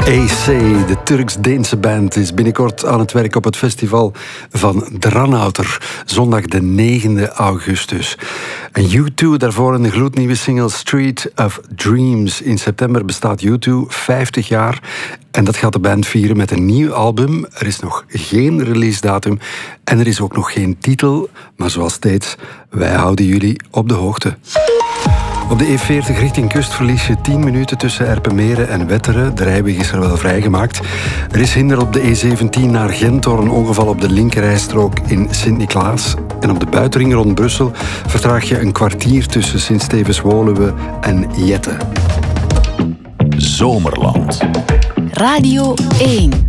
AC, de Turks-Deense band, is binnenkort aan het werk op het festival van Dranouter, zondag de 9e augustus. En U2, daarvoor een gloednieuwe single Street of Dreams. In september bestaat U2 50 jaar en dat gaat de band vieren met een nieuw album. Er is nog geen release datum en er is ook nog geen titel, maar zoals steeds, wij houden jullie op de hoogte. Op de E40 richting kust verlies je 10 minuten tussen Erpenmeren en Wetteren. De rijweg is er wel vrijgemaakt. Er is hinder op de E17 naar Gent door een ongeval op de linkerrijstrook in Sint-Niklaas. En op de buitenring rond Brussel vertraag je een kwartier tussen Sint-Stevens-Woluwe en Jette. Zomerland. Radio 1.